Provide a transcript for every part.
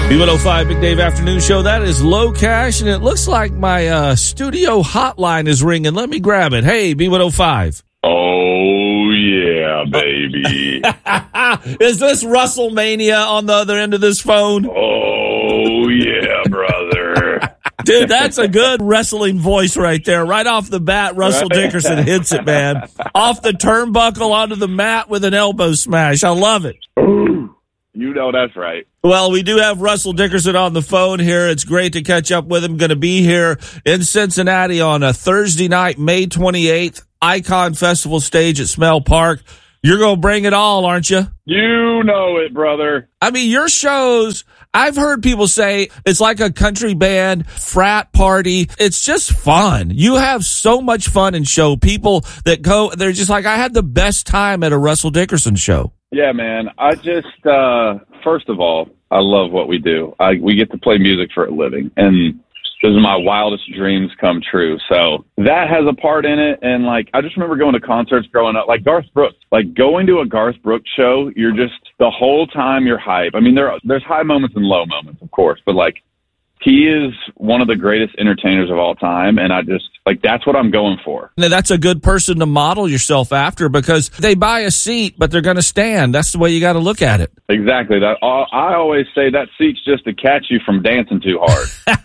B105 Big Dave Afternoon Show. That is Low Cash, and it looks like my studio hotline is ringing. Let me grab it. Hey, B105. Oh, yeah, baby. Is this WrestleMania on the other end of this phone? Oh, yeah, brother. Dude, that's a good wrestling voice right there. Right off the bat, Russell Dickerson hits it, man. Off the turnbuckle onto the mat with an elbow smash. I love it. You know that's right. Well, we do have Russell Dickerson on the phone here. It's great to catch up with him. Going to be here in Cincinnati on a Thursday night, May 28th, Icon Festival stage at Smell Park. You're going to bring it all, aren't you? You know it, brother. I mean, your shows, I've heard people say it's like a country band frat party. It's just fun. You have so much fun in show. People that go, they're just like, I had the best time at a Russell Dickerson show. Yeah, man. I just, first of all, I love what we do. We get to play music for a living, and this is my wildest dreams come true. So that has a part in it. And like, I just remember going to concerts growing up, like Garth Brooks, like going to a Garth Brooks show. You're just the whole time you're hype. I mean, there's high moments and low moments, of course, but like, he is one of the greatest entertainers of all time, and I just, like, that's what I'm going for. Now, that's a good person to model yourself after because they buy a seat, but they're going to stand. That's the way you got to look at it. Exactly. I always say that seat's just to catch you from dancing too hard.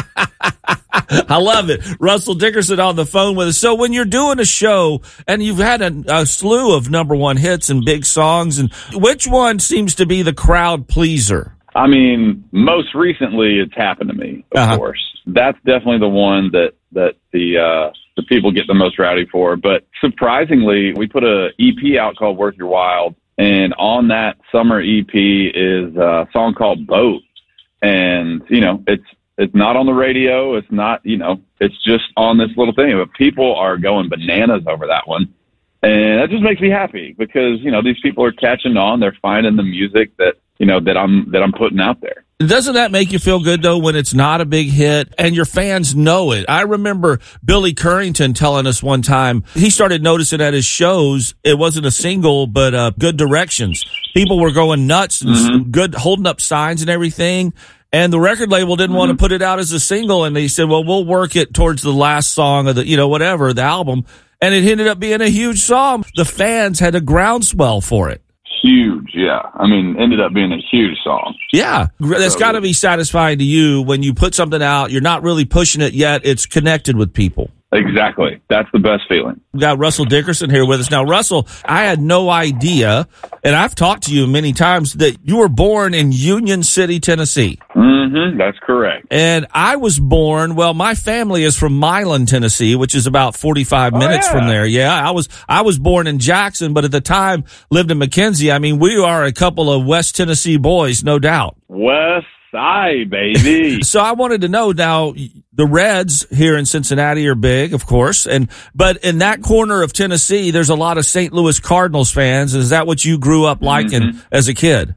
I love it. Russell Dickerson on the phone with us. So when you're doing a show and you've had a slew of number one hits and big songs, and which one seems to be the crowd pleaser? I mean, most recently it's happened to me, of course. That's definitely the one that the people get the most rowdy for. But surprisingly, we put a EP out called Worth Your While, and on that summer EP is a song called Boat. And, you know, it's not on the radio. It's not, you know, it's just on this little thing. But people are going bananas over that one. And that just makes me happy because, you know, these people are catching on. They're finding the music that, you know, that I'm putting out there. Doesn't that make you feel good, though, when it's not a big hit and your fans know it? I remember Billy Currington telling us one time he started noticing at his shows it wasn't a single, but Good Directions. People were going nuts and good, holding up signs and everything. And the record label didn't want to put it out as a single. And they said, well, we'll work it towards the last song of the, you know, whatever, the album. And it ended up being a huge song. The fans had a groundswell for it. Huge, yeah. I mean, ended up being a huge song. Yeah. That's got to be satisfying to you when you put something out. You're not really pushing it yet. It's connected with people. Exactly. That's the best feeling. We got Russell Dickerson here with us. Now, Russell, I had no idea, and I've talked to you many times, that you were born in Union City, Tennessee. That's correct. And I was born, well, my family is from Milan, Tennessee, which is about 45 minutes from there. Yeah, I was born in Jackson, but at the time lived in McKenzie. I mean, we are a couple of West Tennessee boys, no doubt. West Side, baby. So I wanted to know now, the Reds here in Cincinnati are big, of course, but in that corner of Tennessee, there's a lot of St. Louis Cardinals fans. Is that what you grew up liking as a kid?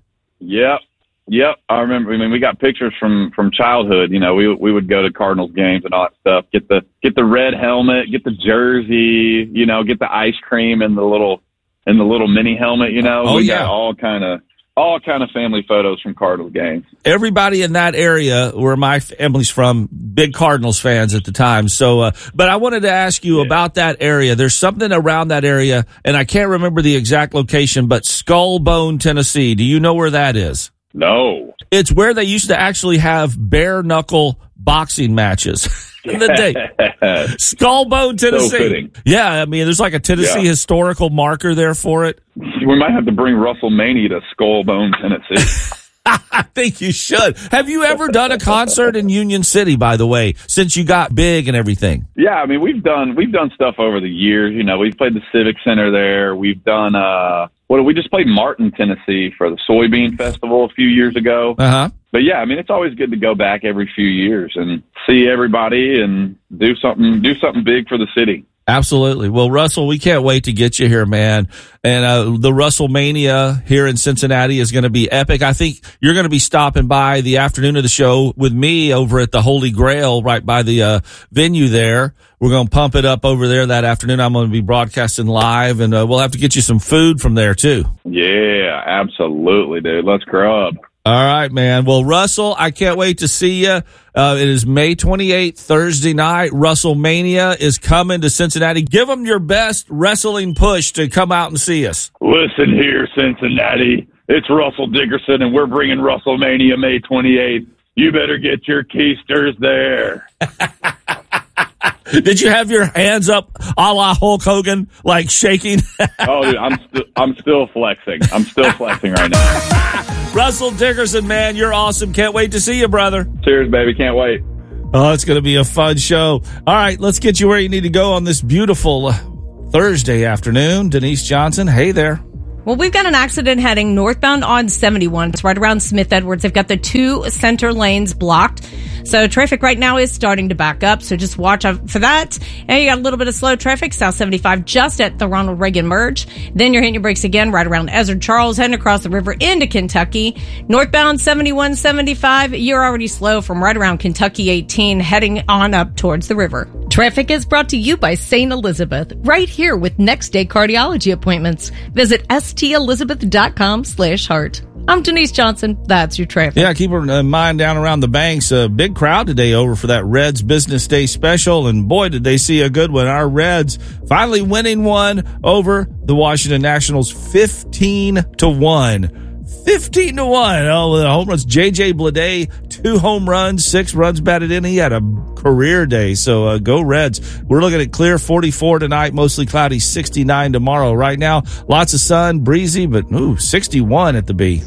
Yep. I remember. I mean, we got pictures from childhood. You know, we would go to Cardinals games and all that stuff. Get the red helmet, get the jersey. You know, get the ice cream in the little mini helmet. You know, we got all kind of family photos from Cardinals games. Everybody in that area where my family's from, big Cardinals fans at the time. So, but I wanted to ask you about that area. There's something around that area, and I can't remember the exact location, but Skull Bone, Tennessee. Do you know where that is? No. It's where they used to actually have bare knuckle boxing matches in the day. Skull Bone, Tennessee. So fitting. Yeah, I mean, there's like a Tennessee historical marker there for it. We might have to bring WrestleMania to Skull Bone, Tennessee. I think you should. Have you ever done a concert in Union City, by the way, since you got big and everything? Yeah, I mean, we've done stuff over the years. You know, we've played the Civic Center there. We've done we just played Martin, Tennessee for the Soybean Festival a few years ago. But yeah, I mean, it's always good to go back every few years and see everybody and do something big for the city. Absolutely. Well, Russell, we can't wait to get you here, man. And the WrestleMania here in Cincinnati is going to be epic. I think you're going to be stopping by the afternoon of the show with me over at the Holy Grail right by the venue there. We're going to pump it up over there that afternoon. I'm going to be broadcasting live, and we'll have to get you some food from there, too. Yeah, absolutely, dude. Let's grub. All right, man. Well, Russell, I can't wait to see you. It is May 28th, Thursday night. WrestleMania is coming to Cincinnati. Give them your best wrestling push to come out and see us. Listen here, Cincinnati. It's Russell Dickerson, and we're bringing WrestleMania May 28th. You better get your keisters there. Did you have your hands up a la Hulk Hogan, like shaking? Oh, dude, I'm still flexing. I'm still flexing right now. Russell Dickerson, man, you're awesome. Can't wait to see you, brother. Cheers, baby. Can't wait. Oh, it's going to be a fun show. All right, let's get you where you need to go on this beautiful Thursday afternoon. Denise Johnson, hey there. Well, we've got an accident heading northbound on 71. It's right around Smith Edwards. They've got the two center lanes blocked. So traffic right now is starting to back up. So just watch out for that. And you got a little bit of slow traffic, South 75, just at the Ronald Reagan merge. Then you're hitting your brakes again right around Ezra Charles, heading across the river into Kentucky. Northbound 71, 75, you're already slow from right around Kentucky 18, heading on up towards the river. Traffic is brought to you by St. Elizabeth, right here with next day cardiology appointments. Visit stelizabeth.com/heart. I'm Denise Johnson. That's your traffic. Yeah, keep in mind down around the banks. A big crowd today over for that Reds Business Day special. And boy, did they see a good one. Our Reds finally winning one over the Washington Nationals 15-1. 15-1. Oh, the home runs. J.J. Bleday, 2 home runs, 6 runs batted in. He had a career day. So go Reds. We're looking at clear 44 tonight, mostly cloudy, 69 tomorrow. Right now, lots of sun, breezy, but 61 at the B.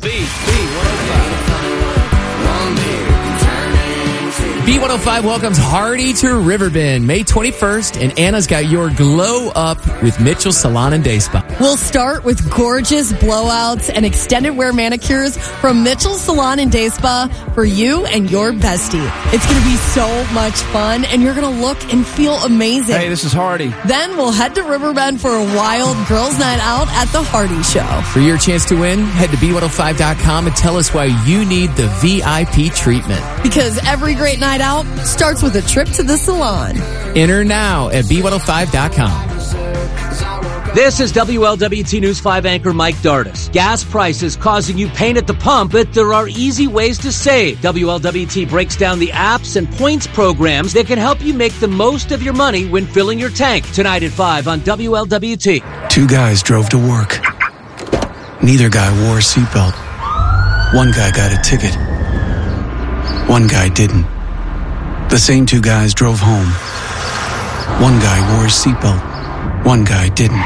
B105 welcomes Hardy to Riverbend May 21st, and Anna's got your glow up with Mitchell Salon and Day Spa. We'll start with gorgeous blowouts and extended wear manicures from Mitchell Salon and Day Spa for you and your bestie. It's going to be so much fun, and you're going to look and feel amazing. Hey, this is Hardy. Then we'll head to Riverbend for a wild girls' night out at the Hardy Show. For your chance to win, head to B105.com and tell us why you need the VIP treatment. Because every great night out starts with a trip to the salon. Enter now at B105.com. This is WLWT News 5 anchor Mike Dardis. Gas prices causing you pain at the pump, but there are easy ways to save. WLWT breaks down the apps and points programs that can help you make the most of your money when filling your tank. Tonight at 5 on WLWT. 2 guys drove to work. Neither guy wore a seatbelt. One guy got a ticket. One guy didn't. The same 2 guys drove home. One guy wore his seatbelt. One guy didn't.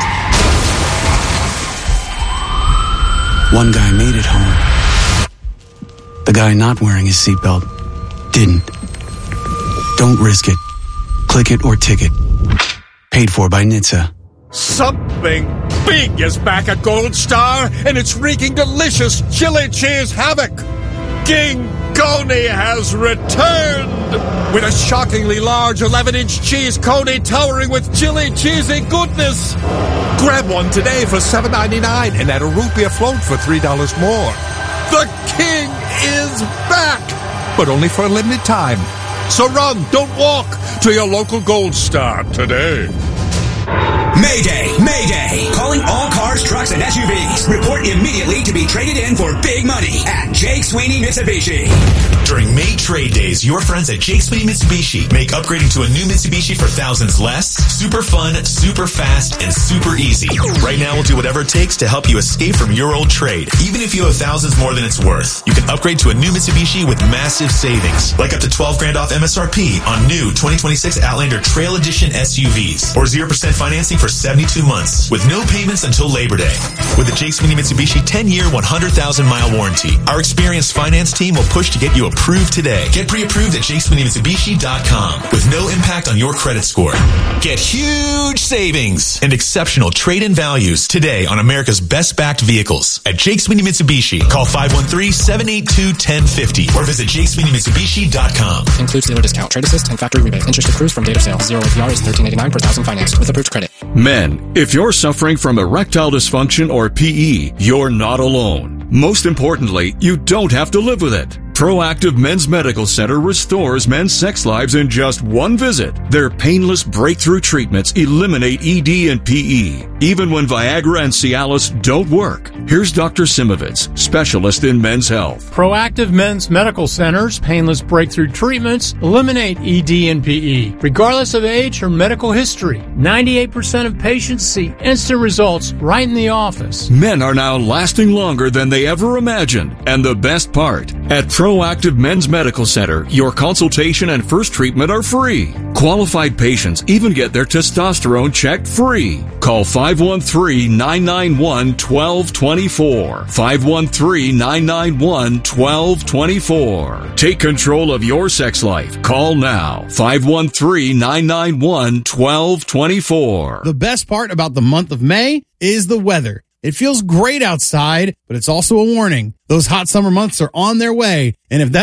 One guy made it home. The guy not wearing his seatbelt didn't. Don't risk it. Click it or ticket. Paid for by NHTSA. Something big is back at Gold Star, and it's wreaking delicious chili cheese havoc. King Coney has returned with a shockingly large 11-inch cheese coney towering with chili cheesy goodness. Grab one today for $7.99 and add a rupee float for $3 more. The king is back, but only for a limited time. So run, don't walk, to your local Gold Star today. Mayday! Mayday! Calling all cars, trucks, and SUVs. Report immediately to be traded in for big money at Jake Sweeney Mitsubishi. During May Trade Days, your friends at Jake Sweeney Mitsubishi make upgrading to a new Mitsubishi for thousands less, super fun, super fast, and super easy. Right now, we'll do whatever it takes to help you escape from your old trade. Even if you have thousands more than it's worth, you can upgrade to a new Mitsubishi with massive savings, like up to $12,000 off MSRP on new 2026 Outlander Trail Edition SUVs, or 0% financing for 72 months with no payments until Labor Day. With the Jake Sweeney Mitsubishi 10-year, 100,000-mile warranty, our experienced finance team will push to get you approved today. Get pre-approved at JakeSweeneyMitsubishi.com with no impact on your credit score. Get huge savings and exceptional trade-in values today on America's best-backed vehicles at Jake Sweeney Mitsubishi. Call 513-782-1050 or visit JakeSweeneyMitsubishi.com. Includes dealer discount, trade assist, and factory rebate. Interest accrues from date of sale. 0 APR is $13.89 per thousand financed with approved credit. Men, if you're suffering from erectile dysfunction or PE, you're not alone. Most importantly, you don't have to live with it. Proactive Men's Medical Center restores men's sex lives in just one visit. Their painless breakthrough treatments eliminate ED and PE, even when Viagra and Cialis don't work. Here's Dr. Simovitz, specialist in men's health. Proactive Men's Medical Center's painless breakthrough treatments eliminate ED and PE, regardless of age or medical history. 98% of patients see instant results right in the office. Men are now lasting longer than they ever imagined. And the best part, at Proactive Men's Medical Center, your consultation and first treatment are free. Qualified patients even get their testosterone checked free. Call 513-991-1224. 513-991-1224. Take control of your sex life. Call now. 513-991-1224. The best part about the month of May is the weather. It feels great outside, but it's also a warning. Those hot summer months are on their way, and if that